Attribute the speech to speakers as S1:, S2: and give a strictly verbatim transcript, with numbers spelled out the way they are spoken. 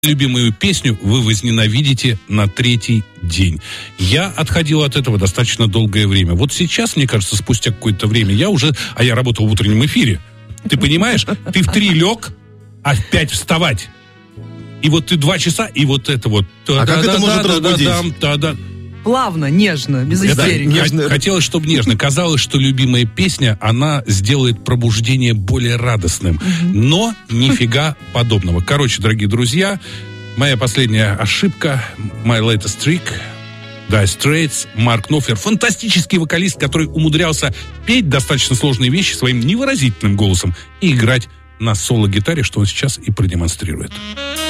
S1: любимую песню вы возненавидите на третий день. Я отходил от этого достаточно долгое время. Вот сейчас, мне кажется, спустя какое-то время я уже... А я работал в утреннем эфире. Ты понимаешь? Ты в три лег, а в пять вставать. И вот ты два часа, и вот это вот...
S2: А как это может разбудить?
S3: Плавно, нежно, без истерики.
S1: Нежно. Хотелось, чтобы нежно. Казалось, что любимая песня, она сделает пробуждение более радостным. Mm-hmm. Но нифига подобного. Короче, дорогие друзья, моя последняя ошибка, my latest trick, Dire Straits, Марк Knopfler, фантастический вокалист, который умудрялся петь достаточно сложные вещи своим невыразительным голосом и играть на соло-гитаре, что он сейчас и продемонстрирует.